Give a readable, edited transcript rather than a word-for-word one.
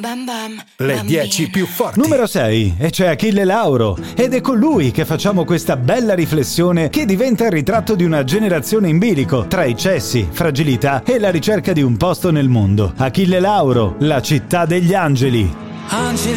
Bam bam. Le 10 più forti. Numero 6, e c'è Achille Lauro, ed è con lui che facciamo questa bella riflessione che diventa il ritratto di una generazione in bilico tra eccessi, fragilità e la ricerca di un posto nel mondo. Achille Lauro, La città degli angeli. Angeli